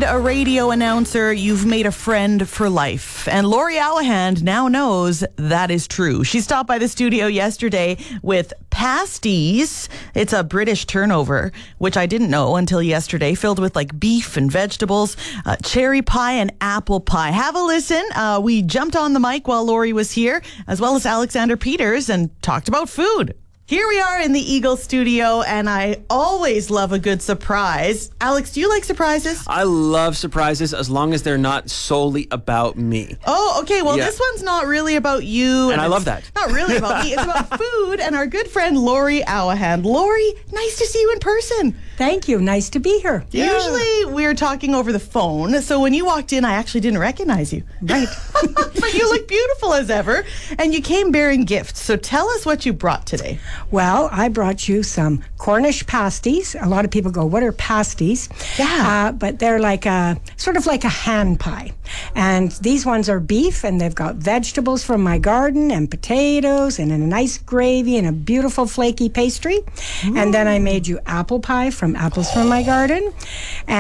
a radio announcer, you've made a friend for life. And Lori Alahand now knows that is true. She stopped by the studio yesterday with pasties. It's a British turnover, which I didn't know until yesterday, filled with like beef and vegetables, cherry pie and apple pie. Have a listen. We jumped on the mic while Lori was here, as well as Alexander Peters, and talked about food. Here we are in the Eagle studio, and I always love a good surprise. Alex, do you like surprises? I love surprises as long as they're not solely about me. Oh, okay. Well, This one's not really about you. And I love that. Not really about me. It's about food and our good friend Lori Alahand. Lori, nice to see you in person. Thank you. Nice to be here. Yeah. Usually we're talking over the phone, so when you walked in, I actually didn't recognize you. Right. But you look beautiful as ever, and you came bearing gifts. So tell us what you brought today. Well, I brought you some Cornish pasties. A lot of people go, what are pasties? Yeah. But they're like sort of like a hand pie. And these ones are beef, and they've got vegetables from my garden and potatoes and a nice gravy and a beautiful flaky pastry. Ooh. And then I made you apple pie from apples from my garden.